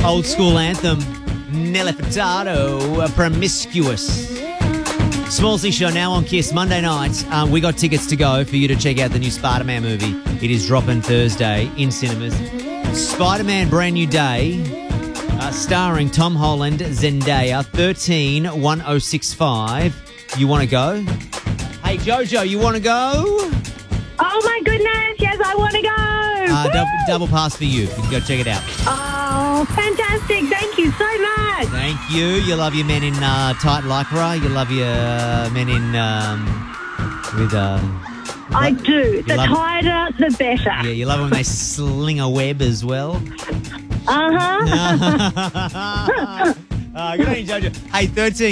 Old school anthem, Nelly Furtado, Promiscuous. Smallsy Show now on Kiss Monday night. We got tickets to go for you to check out the new Spider-Man movie. It is dropping Thursday in cinemas. Spider-Man Brand New Day, starring Tom Holland, Zendaya, 13-1065. You want to go? Hey, Jojo, you want to go? Oh, my goodness. Yes, I want to go. Double pass for you. You can go check it out. Oh, fantastic. Thank you so much. Thank you. You love your men in tight lycra. You love your men in with I do. The love tighter, the better. Yeah, you love when they sling a web as well. Uh-huh. Good on you, Jojo. Hey,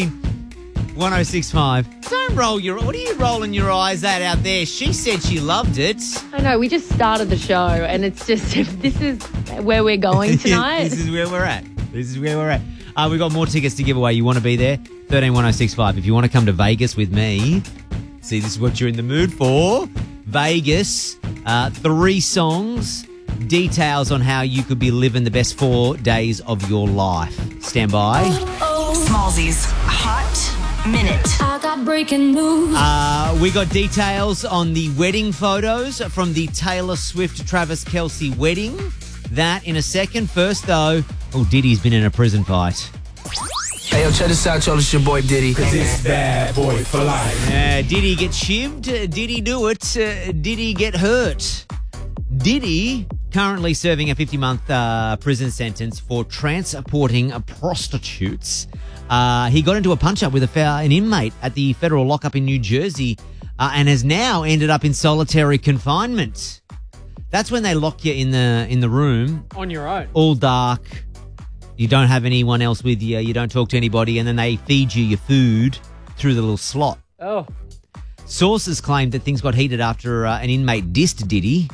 13-1065. Don't roll your... What are you rolling your eyes at out there? She said she loved it. I know, we just started the show and it's just, this is where we're going tonight. This is where we're at. We've got more tickets to give away. You want to be there? 13-1065. If you want to come to Vegas with me, see, this is what you're in the mood for. Vegas, 3 songs, details on how you could be living the best 4 days of your life. Stand by. Smallsy's Hot Minute. I got breaking news. We got details on the wedding photos from the Taylor Swift-Travis Kelce wedding. That in a second. First, though, Diddy's been in a prison fight. Hey, yo, check this out, y'all. It's your boy Diddy. Cause it's bad boy for life. Diddy get shivved. Diddy do it. Diddy get hurt. Diddy currently serving a 50-month prison sentence for transporting prostitutes. He got into a punch-up with an inmate at the federal lockup in New Jersey and has now ended up in solitary confinement. That's when they lock you in the room. On your own. All dark. You don't have anyone else with you. You don't talk to anybody. And then they feed you your food through the little slot. Oh. Sources claim that things got heated after an inmate dissed Diddy.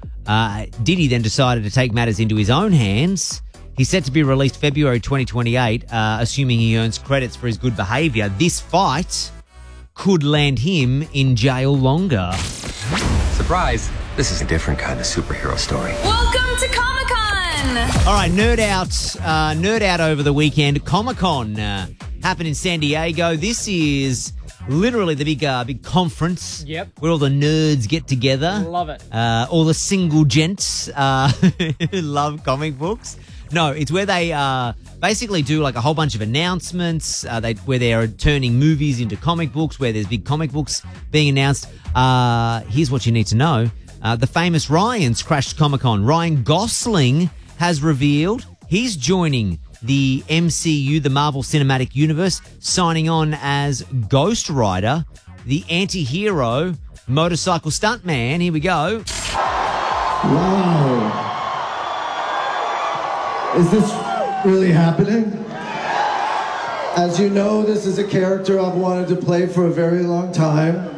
Diddy then decided to take matters into his own hands. He's set to be released February 2028, assuming he earns credits for his good behaviour. This fight could land him in jail longer. Surprise. This is a different kind of superhero story. Welcome to Comic-Con. All right, nerd out over the weekend. Comic-Con happened in San Diego. This is literally the big conference. Yep. Where all the nerds get together. Love it. All the single gents who love comic books. No, it's where they basically do like a whole bunch of announcements. Where they are turning movies into comic books, where there's big comic books being announced. Here's what you need to know. The famous Ryans crashed Comic-Con. Ryan Gosling has revealed he's joining the MCU, the Marvel Cinematic Universe, signing on as Ghost Rider, the anti-hero motorcycle stuntman. Here we go. Wow. Is this really happening? As you know, this is a character I've wanted to play for a very long time.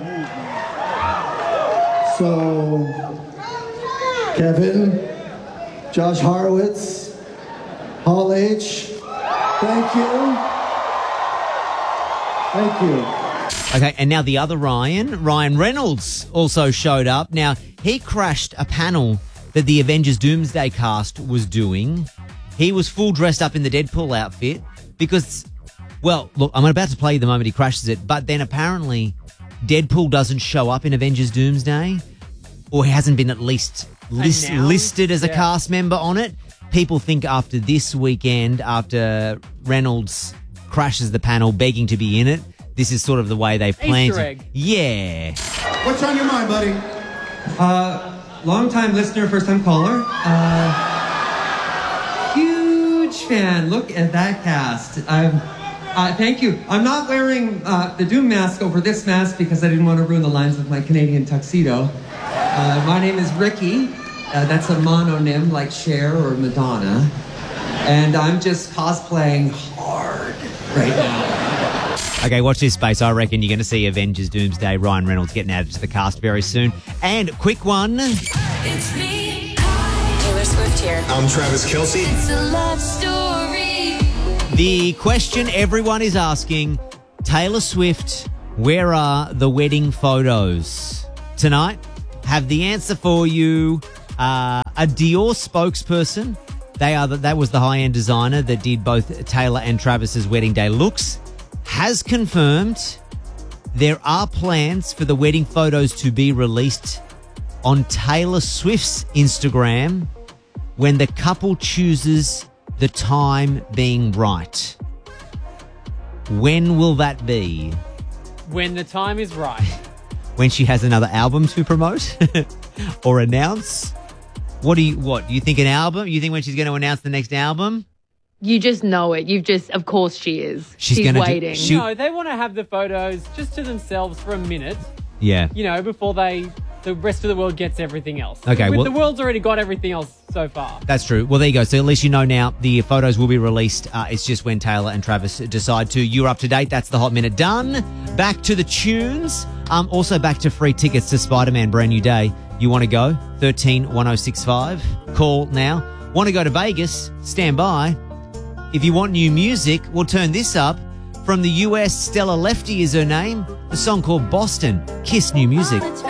So, Kevin, Josh Horowitz, Hall H, thank you. Thank you. Okay, and now the other Ryan Reynolds, also showed up. Now, he crashed a panel that the Avengers Doomsday cast was doing. He was full dressed up in the Deadpool outfit because, well, look, I'm about to play you the moment he crashes it, but then apparently Deadpool doesn't show up in Avengers Doomsday, or he hasn't been at least listed as a cast member on it. People think after this weekend, after Reynolds crashes the panel begging to be in it, this is sort of the way they plan Easter to... egg. Yeah. What's on your mind, buddy? Long-time listener, first-time caller. Huge fan. Look at that cast. Thank you. I'm not wearing the Doom mask over this mask because I didn't want to ruin the lines of my Canadian tuxedo. My name is Ricky. That's a mononym like Cher or Madonna. And I'm just cosplaying hard right now. Okay, watch this space. I reckon you're going to see Avengers Doomsday, Ryan Reynolds getting added to the cast very soon. And quick one. It's me. Taylor Swift here. I'm Travis Kelce. It's a love story. The question everyone is asking, Taylor Swift, where are the wedding photos? Tonight, have the answer for you. A Dior spokesperson That was the high-end designer that did both Taylor and Travis's wedding day looks, has confirmed there are plans for the wedding photos to be released on Taylor Swift's Instagram when the couple chooses the time being right. When will that be? When the time is right. When she has another album to promote or announce? What do you think an album? You think when she's going to announce the next album? You just know it. Of course she is. She's waiting. No, they want to have the photos just to themselves for a minute. Yeah. Before the rest of the world gets everything else. Okay, the world's already got everything else so far. That's true. Well, there you go. So at least you know now the photos will be released. It's just when Taylor and Travis decide to. You're up to date. That's the Hot Minute done. Back to the tunes. Also back to free tickets to Spider-Man Brand New Day. You want to go? 131065. Call now. Want to go to Vegas? Stand by. If you want new music, we'll turn this up. From the US, Stella Lefty is her name. The song called Boston. Kiss new music.